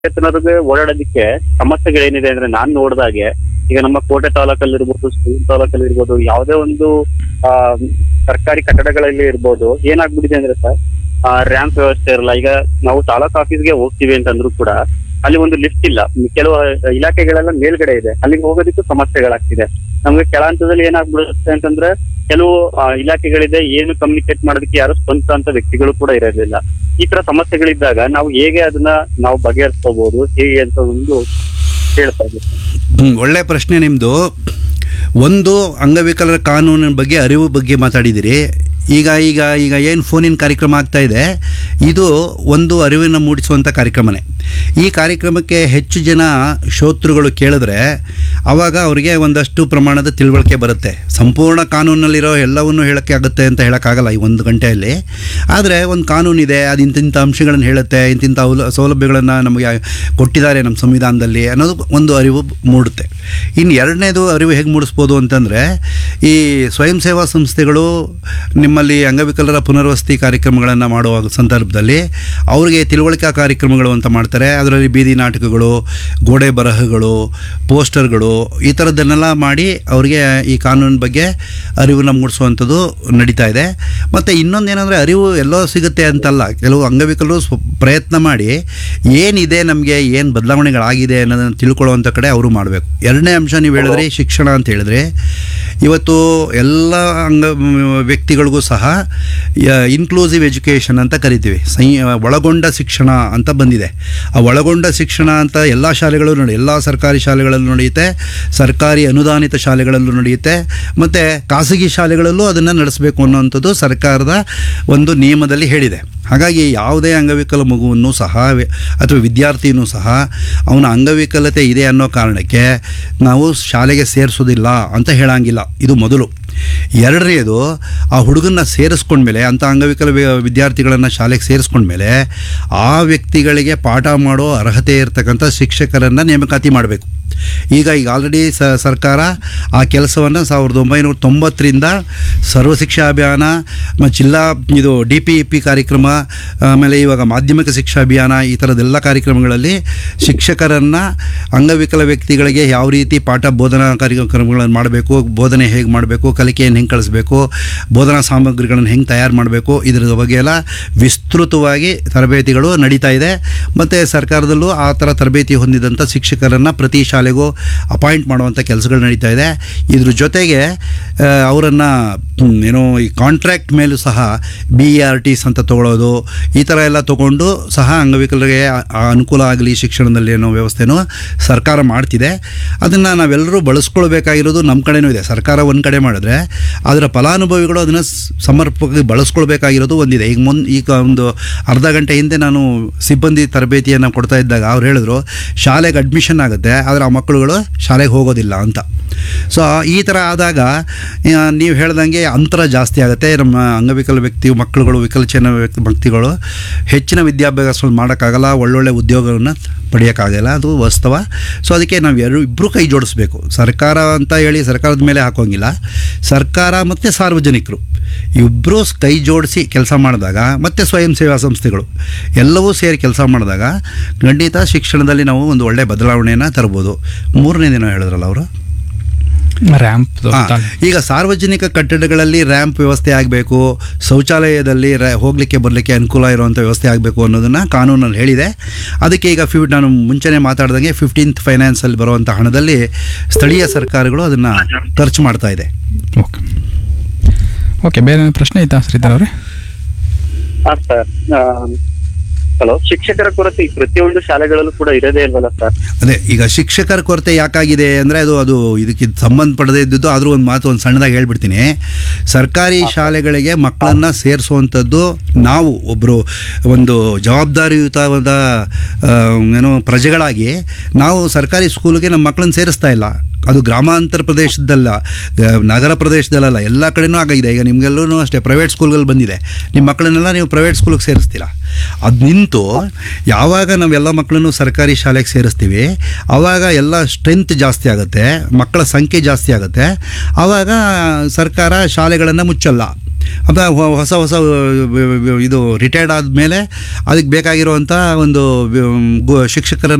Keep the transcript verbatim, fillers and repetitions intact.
ಚೇತನರಿಗೆ ಓಡಾಡೋದಕ್ಕೆ ಸಮಸ್ಯೆಗಳೇನಿದೆ ಅಂದ್ರೆ ನಾನ್ ನೋಡ್ದಾಗೆ ಈಗ ನಮ್ಮ ಕೋಟೆ ತಾಲೂಕಲ್ಲಿ ಇರ್ಬೋದು, ಸ್ಕೂಲ್ ತಾಲೂಕಲ್ಲಿ ಇರ್ಬೋದು, ಯಾವುದೇ ಒಂದು ಆ ಸರ್ಕಾರಿ ಕಟ್ಟಡಗಳಲ್ಲಿ ಇರ್ಬೋದು, ಏನಾಗ್ಬಿಟ್ಟಿದೆ ಅಂದ್ರೆ ಸರ್ ರ್ಯಾಂಪ್ ವ್ಯವಸ್ಥೆ ಇರಲ್ಲ. ಈಗ ನಾವು ತಾಲೂಕ್ ಆಫೀಸ್ಗೆ ಹೋಗ್ತೀವಿ ಅಂತಂದ್ರು ಕೂಡ ಅಲ್ಲಿ ಒಂದು ಲಿಫ್ಟ್ ಇಲ್ಲ. ಕೆಲವು ಇಲಾಖೆಗಳೆಲ್ಲ ಮೇಲ್ಗಡೆ ಇದೆ, ಅಲ್ಲಿಗೆ ಹೋಗೋದಕ್ಕೂ ಸಮಸ್ಯೆಗಳಾಗ್ತಿದೆ. ನಮ್ಗೆ ಕೆಳ ಹಂತದಲ್ಲಿ ಏನಾಗ್ಬಿಡುತ್ತೆ ಅಂತಂದ್ರೆ ಕೆಲವು ಇಲಾಖೆಗಳಿದೆ, ಏನು ಕಮ್ಯುನಿಕೇಟ್ ಮಾಡೋದಕ್ಕೆ ಯಾರು ಸ್ವಂತ ಅಂತ ವ್ಯಕ್ತಿಗಳು ಕೂಡ ಇರೋದಿಲ್ಲ. ಈ ತರ ಸಮಸ್ಯೆಗಳಿದ್ದಾಗ ನಾವು ಹೇಗೆ ಅದನ್ನ ನಾವು ಬಗೆಹರಿಸ್ಕೋಬಹುದು ಹೇಗೆ ಅಂತ ಒಂದು ಹೇಳ್ತಾ ಇದ್ದೀವಿ. ಹ್ಮ್, ಒಳ್ಳೆ ಪ್ರಶ್ನೆ ನಿಮ್ದು. ಒಂದು, ಅಂಗವಿಕಲರ ಕಾನೂನಿನ ಬಗ್ಗೆ ಅರಿವು ಬಗ್ಗೆ ಮಾತಾಡಿದಿರಿ. ಈಗ ಈಗ ಈಗ ಏನು ಫೋನಿನ ಕಾರ್ಯಕ್ರಮ ಆಗ್ತಾ ಇದೆ, ಇದು ಒಂದು ಅರಿವನ್ನು ಮೂಡಿಸುವಂಥ ಕಾರ್ಯಕ್ರಮನೇ. ಈ ಕಾರ್ಯಕ್ರಮಕ್ಕೆ ಹೆಚ್ಚು ಜನ ಶ್ರೋತೃಗಳು ಕೇಳಿದ್ರೆ ಆವಾಗ ಅವರಿಗೆ ಒಂದಷ್ಟು ಪ್ರಮಾಣದ ತಿಳುವಳಿಕೆ ಬರುತ್ತೆ. ಸಂಪೂರ್ಣ ಕಾನೂನಲ್ಲಿರೋ ಎಲ್ಲವನ್ನೂ ಹೇಳೋಕ್ಕೆ ಆಗುತ್ತೆ ಅಂತ ಹೇಳೋಕ್ಕಾಗಲ್ಲ ಈ ಒಂದು ಗಂಟೆಯಲ್ಲಿ. ಆದರೆ ಒಂದು ಕಾನೂನಿದೆ, ಅದು ಇಂತಿಂಥ ಅಂಶಗಳನ್ನು ಹೇಳುತ್ತೆ, ಇಂತಿಂಥ ಸೌಲಭ್ಯಗಳನ್ನು ನಮಗೆ ಕೊಟ್ಟಿದ್ದಾರೆ ನಮ್ಮ ಸಂವಿಧಾನದಲ್ಲಿ ಅನ್ನೋದು ಒಂದು ಅರಿವು ಮೂಡುತ್ತೆ. ಇನ್ನು ಎರಡನೇದು ಅರಿವು ಹೇಗೆ ಮೂಡಿಸ್ಬೋದು ಅಂತಂದರೆ, ಈ ಸ್ವಯಂ ಸೇವಾ ಸಂಸ್ಥೆಗಳು ನಿಮ್ಮಲ್ಲಿ ಅಂಗವಿಕಲರ ಪುನರ್ವಸತಿ ಕಾರ್ಯಕ್ರಮಗಳನ್ನು ಮಾಡುವ ಸಂದರ್ಭದಲ್ಲಿ ಅವರಿಗೆ ತಿಳುವಳಿಕಾ ಕಾರ್ಯಕ್ರಮಗಳು ಅಂತ ಮಾಡ್ತಾರೆ. ಅದರಲ್ಲಿ ಬೀದಿ ನಾಟಕಗಳು, ಗೋಡೆ ಬರಹಗಳು, ಪೋಸ್ಟರ್ಗಳು, ಈ ಥರದ್ದನ್ನೆಲ್ಲ ಮಾಡಿ ಅವರಿಗೆ ಈ ಕಾನೂನಿನ ಬಗ್ಗೆ ಅರಿವನ್ನು ಮೂಡಿಸುವಂಥದ್ದು ನಡೀತಾ ಇದೆ. ಮತ್ತು ಇನ್ನೊಂದೇನೆಂದರೆ, ಅರಿವು ಎಲ್ಲೋ ಸಿಗುತ್ತೆ ಅಂತಲ್ಲ, ಕೆಲವು ಅಂಗವಿಕಲರು ಸ್ವ ಪ್ರಯತ್ನ ಮಾಡಿ ಏನಿದೆ ನಮಗೆ ಏನು ಬದಲಾವಣೆಗಳಾಗಿದೆ ಅನ್ನೋದನ್ನು ತಿಳ್ಕೊಳ್ಳುವಂಥ ಕಡೆ ಅವರು ಮಾಡಬೇಕು. ಎರಡನೇ ಅಂಶ ನೀವು ಹೇಳಿದ್ರಿ ಶಿಕ್ಷಣ ಅಂತ ಹೇಳಿದ್ರೆ, ಇವತ್ತು ಎಲ್ಲ ಅಂಗ ವ್ಯಕ್ತಿಗಳಿಗೂ ಸಹ ಇನ್ಕ್ಲೂಸಿವ್ ಎಜುಕೇಷನ್ ಅಂತ ಕರಿತೀವಿ, ಸೈ ಒಳಗೊಂಡ ಶಿಕ್ಷಣ ಅಂತ ಬಂದಿದೆ. ಆ ಒಳಗೊಂಡ ಶಿಕ್ಷಣ ಅಂತ ಎಲ್ಲ ಶಾಲೆಗಳಲ್ಲೂ ನೋಡಿ, ಎಲ್ಲ ಸರ್ಕಾರಿ ಶಾಲೆಗಳಲ್ಲೂ ನಡೆಯುತ್ತೆ, ಸರ್ಕಾರಿ ಅನುದಾನಿತ ಶಾಲೆಗಳಲ್ಲೂ ನಡೆಯುತ್ತೆ, ಮತ್ತು ಖಾಸಗಿ ಶಾಲೆಗಳಲ್ಲೂ ಅದನ್ನು ನಡೆಸಬೇಕು ಅನ್ನೋವಂಥದ್ದು ಸರ್ಕಾರದ ಒಂದು ನಿಯಮದಲ್ಲಿ ಹೇಳಿದೆ. ಹಾಗಾಗಿ ಯಾವುದೇ ಅಂಗವಿಕಲ ಮಗುವನ್ನು ಸಹ ಅಥವಾ ವಿದ್ಯಾರ್ಥಿಯೂ ಸಹ ಅವನ ಅಂಗವಿಕಲತೆ ಇದೆ ಅನ್ನೋ ಕಾರಣಕ್ಕೆ ನಾವು ಶಾಲೆಗೆ ಸೇರಿಸೋದಿಲ್ಲ ಅಂತ ಹೇಳಂಗಿಲ್ಲ. ಇದು ಮೊದಲು. ಎರಡನೇದು, ಆ ಹುಡುಗನ್ನ ಸೇರಿಸ್ಕೊಂಡ್ಮೇಲೆ, ಅಂಥ ಅಂಗವಿಕಲ ವಿದ್ಯಾರ್ಥಿಗಳನ್ನು ಶಾಲೆಗೆ ಸೇರಿಸ್ಕೊಂಡ್ಮೇಲೆ ಆ ವ್ಯಕ್ತಿಗಳಿಗೆ ಪಾಠ ಮಾಡೋ ಅರ್ಹತೆ ಇರತಕ್ಕಂಥ ಶಿಕ್ಷಕರನ್ನು ನೇಮಕಾತಿ ಮಾಡಬೇಕು. ಈಗ ಈಗ ಆಲ್ರೆಡಿ ಸ ಸರ್ಕಾರ ಆ ಕೆಲಸವನ್ನು ಸಾವಿರದ ಒಂಬೈನೂರ ತೊಂಬತ್ತರಿಂದ ಸರ್ವಶಿಕ್ಷಾ ಅಭಿಯಾನ, ಜಿಲ್ಲಾ ಇದು ಡಿ ಪಿ ಇ ಪಿ ಕಾರ್ಯಕ್ರಮ, ಆಮೇಲೆ ಇವಾಗ ಮಾಧ್ಯಮಿಕ ಶಿಕ್ಷಾ ಅಭಿಯಾನ, ಈ ಥರದ್ದೆಲ್ಲ ಕಾರ್ಯಕ್ರಮಗಳಲ್ಲಿ ಶಿಕ್ಷಕರನ್ನು ಅಂಗವಿಕಲ ವ್ಯಕ್ತಿಗಳಿಗೆ ಯಾವ ರೀತಿ ಪಾಠ ಬೋಧನಾ ಕಾರ್ಯಕ್ರಮಗಳನ್ನು ಮಾಡಬೇಕು, ಬೋಧನೆ ಹೇಗೆ ಮಾಡಬೇಕು, ಕಲಿಕೆಯನ್ನು ಹೆಂಗೆ ಕಳಿಸ್ಬೇಕು, ಬೋಧನಾ ಸಾಮಗ್ರಿಗಳನ್ನು ಹೆಂಗೆ ತಯಾರು ಮಾಡಬೇಕು, ಇದರ ಬಗ್ಗೆ ಎಲ್ಲ ವಿಸ್ತೃತವಾಗಿ ತರಬೇತಿಗಳು ನಡೀತಾ ಇದೆ. ಮತ್ತು ಸರ್ಕಾರದಲ್ಲೂ ಆ ಥರ ತರಬೇತಿ ಹೊಂದಿದಂಥ ಶಿಕ್ಷಕರನ್ನು ಪ್ರತಿ ಶಾಲೆಗೂ ಅಪಾಯಿಂಟ್ ಮಾಡುವಂಥ ಕೆಲಸಗಳು ನಡೀತಾ ಇದೆ. ಇದ್ರ ಜೊತೆಗೆ ಅವರನ್ನು ಏನೋ ಈ ಕಾಂಟ್ರಾಕ್ಟ್ ಮೇಲೂ ಸಹ ಬಿ ಇ ಆರ್ ಟಿಸ್ ಅಂತ ತೊಗೊಳ್ಳೋದು, ಈ ಥರ ಎಲ್ಲ ತೊಗೊಂಡು ಸಹ ಅಂಗವಿಕಲರಿಗೆ ಅನುಕೂಲ ಆಗಲಿ ಶಿಕ್ಷಣದಲ್ಲಿ ಅನ್ನೋ ವ್ಯವಸ್ಥೆನೂ ಸರ್ಕಾರ ಮಾಡ್ತಿದೆ. ಅದನ್ನು ನಾವೆಲ್ಲರೂ ಬಳಸ್ಕೊಳ್ಬೇಕಾಗಿರೋದು ನಮ್ಮ ಕಡೆನೂ ಇದೆ. ಸರ್ಕಾರ ಒಂದು ಕಡೆ ಮಾಡಿದ್ರೆ ಅದರ ಫಲಾನುಭವಿಗಳು ಅದನ್ನು ಸಮರ್ಪಕವಾಗಿ ಬಳಸ್ಕೊಳ್ಬೇಕಾಗಿರೋದು ಒಂದಿದೆ. ಈಗ ಮುನ್ ಈಗ ಒಂದು ಅರ್ಧ ಗಂಟೆ ಹಿಂದೆ ನಾನು ಸಿಬ್ಬಂದಿ ತರಬೇತಿಯನ್ನು ಕೊಡ್ತಾ ಇದ್ದಾಗ ಅವ್ರು ಹೇಳಿದ್ರು, ಶಾಲೆಗೆ ಅಡ್ಮಿಷನ್ ಆಗುತ್ತೆ ಆದರೆ ಆ ಮಕ್ಕಳುಗಳು ಶಾಲೆಗೆ ಹೋಗೋದಿಲ್ಲ ಅಂತ. ಸೊ ಈ ಥರ ಆದಾಗ ನೀವು ಹೇಳ್ದಂಗೆ ಅಂತರ ಜಾಸ್ತಿ ಆಗುತ್ತೆ. ನಮ್ಮ ಅಂಗವಿಕಲ ವ್ಯಕ್ತಿ ಮಕ್ಕಳುಗಳು, ವಿಕಲಚೇತನ ವ್ಯಕ್ತಿ ವ್ಯಕ್ತಿಗಳು ಹೆಚ್ಚಿನ ವಿದ್ಯಾಭ್ಯಾಸಗಳು ಮಾಡೋಕ್ಕಾಗಲ್ಲ, ಒಳ್ಳೊಳ್ಳೆ ಉದ್ಯೋಗವನ್ನು ಪಡೆಯೋಕ್ಕಾಗಲ್ಲ, ಅದು ವಾಸ್ತವ. ಸೊ ಅದಕ್ಕೆ ನಾವು ಎರಡು ಇಬ್ಬರು ಕೈ ಜೋಡಿಸ್ಬೇಕು. ಸರ್ಕಾರ ಅಂತ ಹೇಳಿ ಸರ್ಕಾರದ ಮೇಲೆ ಹಾಕೋಂಗಿಲ್ಲ, ಸರ್ಕಾರ ಮತ್ತು ಸಾರ್ವಜನಿಕರು ಇಬ್ಬರೂ ಕೈ ಜೋಡಿಸಿ ಕೆಲಸ ಮಾಡಿದಾಗ, ಮತ್ತು ಸ್ವಯಂ ಸೇವಾ ಸಂಸ್ಥೆಗಳು ಎಲ್ಲವೂ ಸೇರಿ ಕೆಲಸ ಮಾಡಿದಾಗ ಖಂಡಿತ ಶಿಕ್ಷಣದಲ್ಲಿ ನಾವು ಒಂದು ಒಳ್ಳೆಯ ಬದಲಾವಣೆಯನ್ನು ತರ್ಬೋದು. ಮೂರನೇ ದಿನ ಹೇಳಿದ್ರಲ್ಲ ಅವರು, ರ್ಯಾಂಪ್. ಈಗ ಸಾರ್ವಜನಿಕ ಕಟ್ಟಡಗಳಲ್ಲಿ ರ್ಯಾಂಪ್ ವ್ಯವಸ್ಥೆ ಆಗಬೇಕು, ಶೌಚಾಲಯದಲ್ಲಿ ಹೋಗಲಿಕ್ಕೆ ಬರಲಿಕ್ಕೆ ಅನುಕೂಲ ಇರುವಂಥ ವ್ಯವಸ್ಥೆ ಆಗಬೇಕು ಅನ್ನೋದನ್ನು ಕಾನೂನಲ್ಲಿ ಹೇಳಿದೆ. ಅದಕ್ಕೆ ಈಗ ಫಿಫ್ ನಾನು ಮುಂಚೆನೇ ಮಾತಾಡ್ದಂಗೆ ಫಿಫ್ಟೀನ್ತ್ ಫೈನಾನ್ಸಲ್ಲಿ ಬರುವಂಥ ಹಣದಲ್ಲಿ ಸ್ಥಳೀಯ ಸರ್ಕಾರಗಳು ಅದನ್ನು ಖರ್ಚು ಮಾಡ್ತಾ ಇದೆ. ಓಕೆ ಓಕೆ ಬೇರೆ ಪ್ರಶ್ನೆ ಆಯ್ತಾ ಶ್ರೀಧರ್ ಅವರೇ? ಹಾಂ ಸರ್. ಹಲೋ, ಶಿಕ್ಷಕರ ಕೊರತೆ ಪ್ರತಿಯೊಂದು ಶಾಲೆಗಳಲ್ಲೂ ಕೂಡ ಇರೋದೇ ಇಲ್ವಲ್ಲ ಸರ್? ಅದೇ ಈಗ ಶಿಕ್ಷಕರ ಕೊರತೆ ಯಾಕಾಗಿದೆ ಅಂದರೆ, ಅದು ಅದು ಇದಕ್ಕೆ ಸಂಬಂಧಪಡದೇ ಇದ್ದದ್ದು. ಆದರೂ ಒಂದು ಮಾತು ಒಂದು ಸಣ್ಣದಾಗಿ ಹೇಳ್ಬಿಡ್ತೀನಿ. ಸರ್ಕಾರಿ ಶಾಲೆಗಳಿಗೆ ಮಕ್ಕಳನ್ನು ಸೇರಿಸುವಂಥದ್ದು ನಾವು ಒಬ್ಬರು ಒಂದು ಜವಾಬ್ದಾರಿಯುತವಾದ ಏನೋ ಪ್ರಜೆಗಳಾಗಿ ನಾವು ಸರ್ಕಾರಿ ಸ್ಕೂಲಿಗೆ ನಮ್ಮ ಮಕ್ಕಳನ್ನ ಸೇರಿಸ್ತಾ ಇಲ್ಲ. ಅದು ಗ್ರಾಮಾಂತರ ಪ್ರದೇಶದಲ್ಲ, ನಗರ ಪ್ರದೇಶದಲ್ಲ, ಎಲ್ಲ ಕಡೆನೂ ಆಗಿದೆ. ಈಗ ನಿಮಗೆಲ್ಲೂ ಅಷ್ಟೇ ಪ್ರೈವೇಟ್ ಸ್ಕೂಲ್ಗಳು ಬಂದಿದೆ, ನಿಮ್ಮ ಮಕ್ಕಳನ್ನೆಲ್ಲ ನೀವು ಪ್ರೈವೇಟ್ ಸ್ಕೂಲಿಗೆ ಸೇರಿಸ್ತೀರಾ. ಅದು ನಿಂತು ಯಾವಾಗ ನಾವೆಲ್ಲ ಮಕ್ಕಳನ್ನು ಸರ್ಕಾರಿ ಶಾಲೆಗೆ ಸೇರಿಸ್ತೀವಿ ಆವಾಗ ಎಲ್ಲ ಸ್ಟ್ರೆಂತ್ ಜಾಸ್ತಿ ಆಗುತ್ತೆ, ಮಕ್ಕಳ ಸಂಖ್ಯೆ ಜಾಸ್ತಿ ಆಗುತ್ತೆ. ಆವಾಗ ಸರ್ಕಾರ ಶಾಲೆಗಳನ್ನು ಮುಚ್ಚಲ್ಲ. ಅದ ಹೊ- ಹೊಸ ಹೊಸ ಇದು ರಿಟೈರ್ಡ್ ಆದಮೇಲೆ ಅದಕ್ಕೆ ಬೇಕಾಗಿರುವಂಥ ಒಂದು ಶಿಕ್ಷಕರನ್ನು